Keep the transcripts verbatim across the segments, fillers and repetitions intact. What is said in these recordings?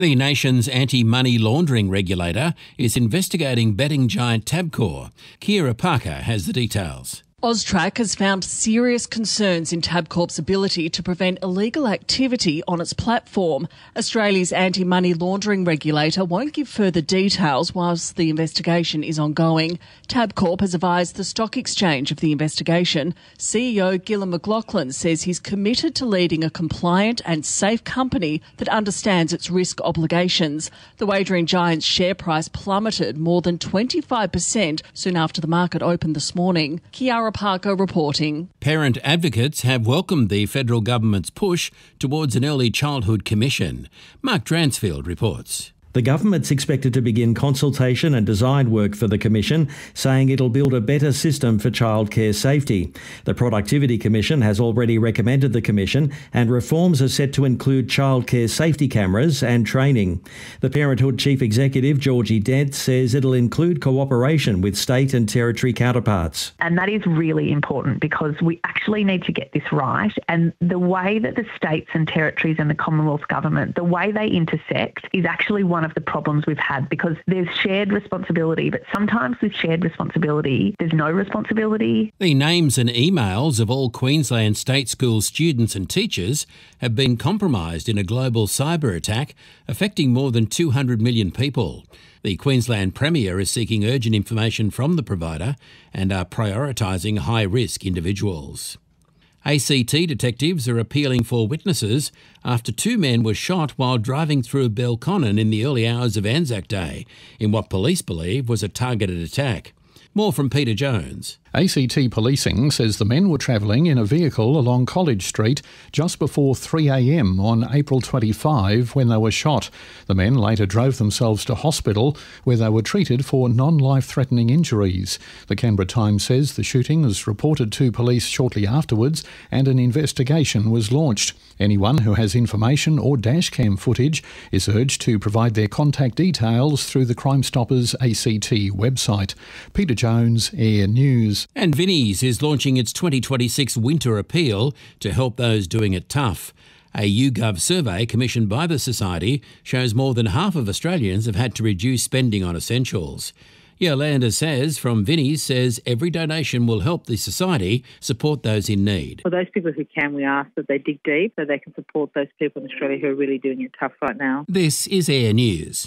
The nation's anti-money laundering regulator is investigating betting giant Tabcorp. Kira Parker has the details. AUSTRAC has found serious concerns in Tabcorp's ability to prevent illegal activity on its platform. Australia's anti-money laundering regulator won't give further details whilst the investigation is ongoing. Tabcorp has advised the stock exchange of the investigation. C E O Gillon McLachlan says he's committed to leading a compliant and safe company that understands its risk obligations. The wagering giant's share price plummeted more than twenty-five percent soon after the market opened this morning. Kiara Parker reporting. Parent advocates have welcomed the federal government's push towards an early childhood commission. Mark Dransfield reports. The government's expected to begin consultation and design work for the Commission, saying it'll build a better system for childcare safety. The Productivity Commission has already recommended the Commission, and reforms are set to include childcare safety cameras and training. The Parenthood Chief Executive, Georgie Dent, says it'll include cooperation with state and territory counterparts. And that is really important because we actually need to get this right. And the way that the states and territories and the Commonwealth Government, the way they intersect is actually one of the problems we've had, because there's shared responsibility, but sometimes with shared responsibility, there's no responsibility. The names and emails of all Queensland state school students and teachers have been compromised in a global cyber attack affecting more than two hundred million people. The Queensland Premier is seeking urgent information from the provider and are prioritising high-risk individuals. A C T detectives are appealing for witnesses after two men were shot while driving through Belconnen in the early hours of Anzac Day in what police believe was a targeted attack. More from Peter Jones. A C T Policing says the men were travelling in a vehicle along College Street just before three a m on April twenty-fifth when they were shot. The men later drove themselves to hospital where they were treated for non-life-threatening injuries. The Canberra Times says the shooting was reported to police shortly afterwards and an investigation was launched. Anyone who has information or dashcam footage is urged to provide their contact details through the Crime Stoppers A C T website. Peter Jones, Air News. And Vinnie's is launching its twenty twenty-six winter appeal to help those doing it tough. A YouGov survey commissioned by the Society shows more than half of Australians have had to reduce spending on essentials. Yolanda says from Vinnie's says every donation will help the Society support those in need. For those people who can, we ask that they dig deep so they can support those people in Australia who are really doing it tough right now. This is Air News.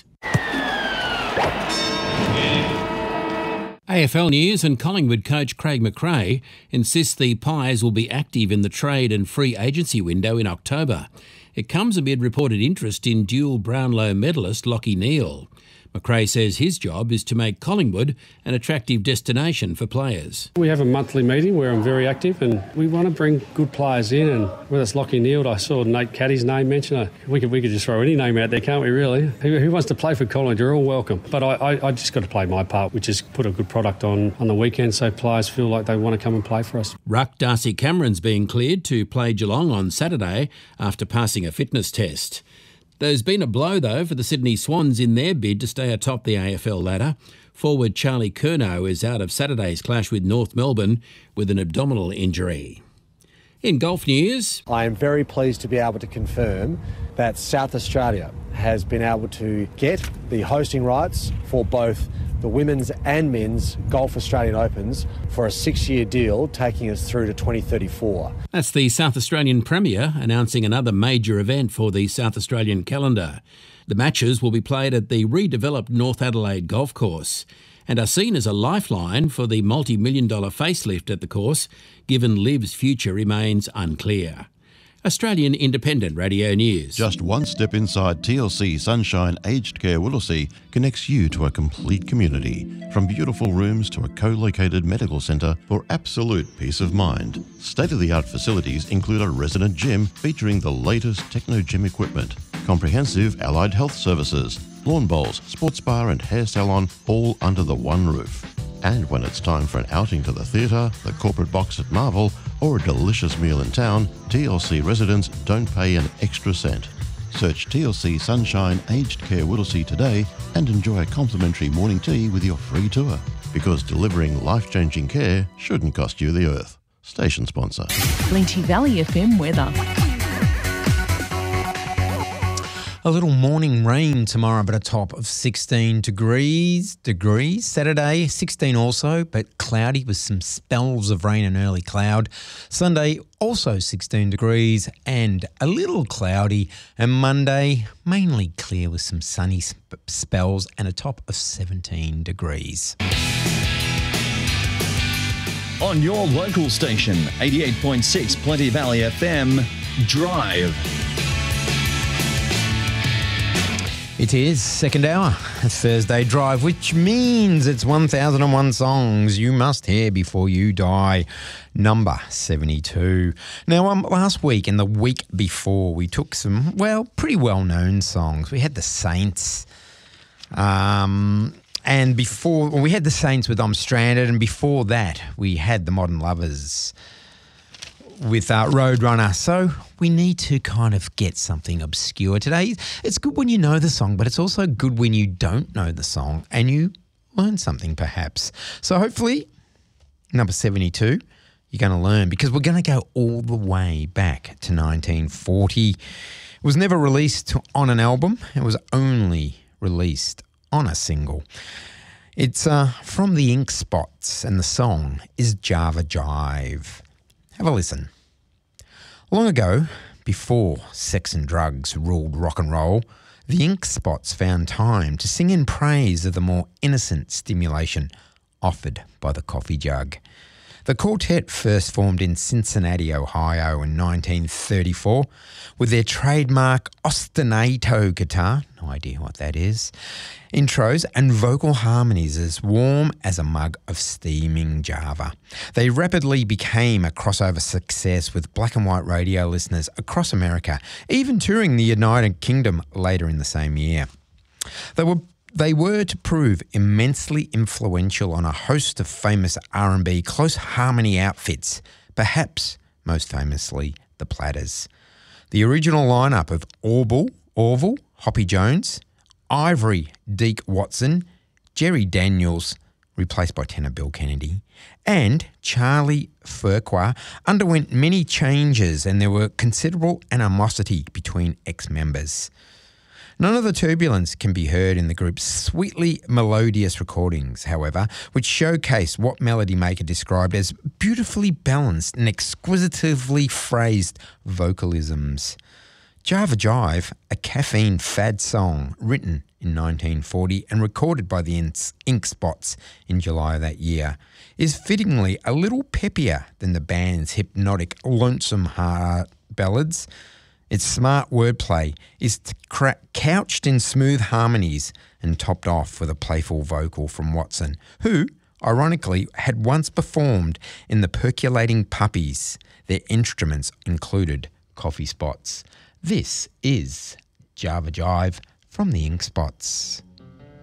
A F L News and Collingwood coach Craig McRae insists the Pies will be active in the trade and free agency window in October. It comes amid reported interest in dual Brownlow medalist Lachie Neale. McRae says his job is to make Collingwood an attractive destination for players. We have a monthly meeting where I'm very active and we want to bring good players in, and whether it's Lachie Neale, I saw Nate Caddy's name mentioned. We could we could just throw any name out there, can't we really? Who, who wants to play for Collingwood? You're all welcome. But I, I, I just got to play my part, which is put a good product on on the weekend so players feel like they want to come and play for us. Ruck Darcy Cameron's being cleared to play Geelong on Saturday after passing a fitness test. There's been a blow, though, for the Sydney Swans in their bid to stay atop the A F L ladder. Forward Charlie Curnow is out of Saturday's clash with North Melbourne with an abdominal injury. In golf news, I am very pleased to be able to confirm that South Australia has been able to get the hosting rights for both the Women's and Men's Golf Australian Opens for a six-year deal taking us through to twenty thirty-four. That's the South Australian Premier announcing another major event for the South Australian calendar. The matches will be played at the redeveloped North Adelaide Golf Course and are seen as a lifeline for the multi-million dollar facelift at the course, given Liv's future remains unclear. Australian Independent Radio News. Just one step inside T L C Sunshine Aged Care Willoughby connects you to a complete community. From beautiful rooms to a co-located medical centre for absolute peace of mind. State-of-the-art facilities include a resident gym featuring the latest techno gym equipment, comprehensive allied health services, lawn bowls, sports bar and hair salon all under the one roof. And when it's time for an outing to the theatre, the corporate box at Marvel, or a delicious meal in town, T L C residents don't pay an extra cent. Search T L C Sunshine Aged Care Whittlesea today and enjoy a complimentary morning tea with your free tour. Because delivering life-changing care shouldn't cost you the earth. Station sponsor. Plenty Valley F M weather. A little morning rain tomorrow, but a top of sixteen degrees. Degrees. Saturday, sixteen also, but cloudy with some spells of rain and early cloud. Sunday, also sixteen degrees and a little cloudy. And Monday, mainly clear with some sunny sp- spells and a top of seventeen degrees. On your local station, eighty-eight point six Plenty Valley F M, Drive. It is second hour, Thursday Drive, which means it's one thousand one songs you must hear before you die, number seventy-two. Now, um, last week and the week before, we took some, well, pretty well-known songs. We had the Saints, um, and before, well, we had the Saints with I'm Stranded, and before that, we had the Modern Lovers with uh, Roadrunner. So we need to kind of get something obscure today. It's good when you know the song, but it's also good when you don't know the song and you learn something perhaps. So hopefully, number seventy-two, you're going to learn, because we're going to go all the way back to nineteen forty. It was never released on an album. It was only released on a single. It's uh, from the Ink Spots, and the song is Java Jive. Have a listen. Long ago, before sex and drugs ruled rock and roll, the Ink Spots found time to sing in praise of the more innocent stimulation offered by the coffee jug. The quartet first formed in Cincinnati, Ohio in nineteen thirty-four with their trademark ostinato guitar, no idea what that is, intros and vocal harmonies as warm as a mug of steaming Java. They rapidly became a crossover success with black and white radio listeners across America, even touring the United Kingdom later in the same year. They were They were to prove immensely influential on a host of famous R and B close harmony outfits, perhaps most famously the Platters. The original lineup of Orville, Orville, Hoppy Jones, Ivory, Deke Watson, Jerry Daniels, replaced by tenor Bill Kennedy, and Charlie Fuqua underwent many changes, and there were considerable animosity between ex-members. None of the turbulence can be heard in the group's sweetly melodious recordings, however, which showcase what Melody Maker described as beautifully balanced and exquisitely phrased vocalisms. Java Jive, a caffeine fad song written in nineteen forty and recorded by the Ink Spots in July of that year, is fittingly a little peppier than the band's hypnotic Lonesome Heart ballads. Its smart wordplay is cra- couched in smooth harmonies and topped off with a playful vocal from Watson, who, ironically, had once performed in the Percolating Puppies. Their instruments included coffee spots. This is Java Jive from the Ink Spots.